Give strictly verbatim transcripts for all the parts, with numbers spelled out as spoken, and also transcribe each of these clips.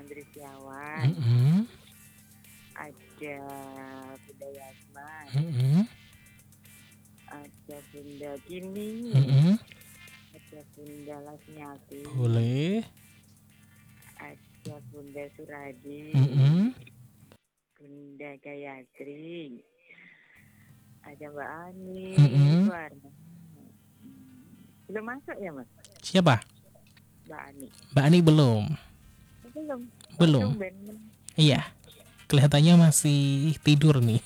Indri Setiawan, Mm-mm. ada Bunda Yasman, Mm-mm. ada Bunda Kini, Mm-mm. ada Bunda Lasmiati, Boleh. ada Bunda Suradi, Mm-mm. Bunda Gayatri, ada Mbak Ani, Mm-mm. Warna. Belum masuk ya Mas? Siapa? Mbak Ani. Mbak Ani belum. Belum. Belum. Tumben. Iya. Kelihatannya masih tidur nih.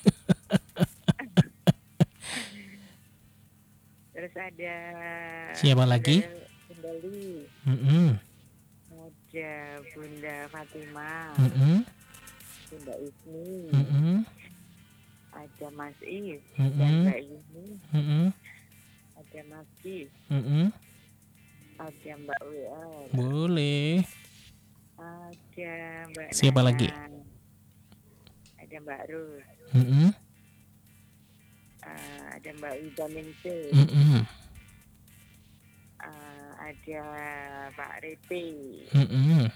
Terus ada Siapa lagi? Bunda Li, Mm-mm. ada Bunda Fatimah, Mm-mm. Bunda Ismi, Mm-mm. ada Mas Is, Mm-mm. dan Mbak Yuni, Mm-mm. ada Mas Kis, Mm-mm. ada Mbak W R, Boleh. ada Mbak Siapa Nana, lagi? ada Mbak Rus, Mm-mm. uh, ada Mbak Ida Ningsih, Mm-mm. uh, ada Pak Repi, Mm-mm.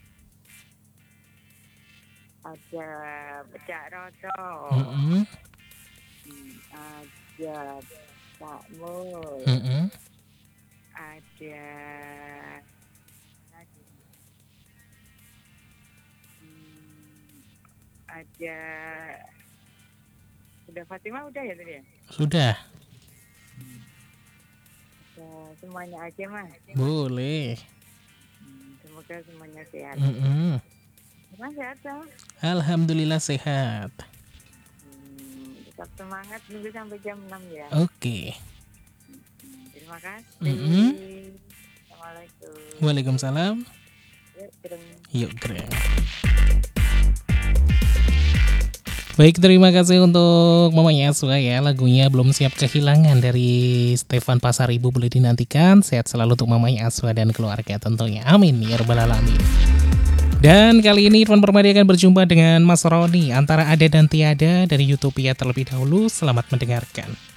ada Cak Roto, Mm-mm. hmm, ada Pak Mul, Mm-mm. ada hmm, ada udah Fatimah udah ya tadi ya? Sudah. Ya, semuanya aja Mas. Boleh. Hmm, semoga semuanya sehat. Mm-mm. Mas sehat toh? Alhamdulillah sehat. Hmm, tetap semangat nunggu sampai jam enam ya. Oke. Hmm, terima kasih. Mm-mm. Assalamualaikum. Waalaikumsalam. Yuk, terus. Yuk, keren. Baik, terima kasih untuk Mamanya Aswa ya. Lagunya Belum Siap Kehilangan dari Stefan Pasaribu boleh dinantikan. Sehat selalu untuk Mamanya Aswa dan keluarga tentunya. Amin ya rabbal alamin. Dan kali ini Irfan Permadi akan berjumpa dengan Mas Roni antara Ada dan Tiada dari Utopia terlebih dahulu. Selamat mendengarkan.